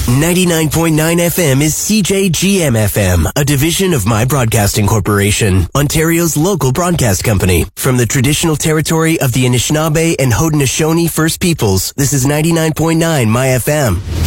99.9 FM is CJGM FM, a division of My Broadcasting Corporation, Ontario's local broadcast company. From the traditional territory of the Anishinaabe and Haudenosaunee First Peoples, this is 99.9 My FM.